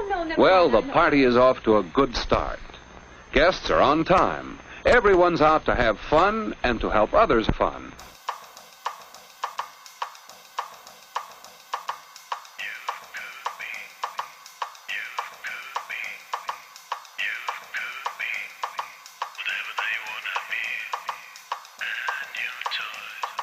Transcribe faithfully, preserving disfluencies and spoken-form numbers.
Oh, no, never Well, mind, the no. party is off to a good start. Guests are on time. Everyone's out to have fun and to help others fun.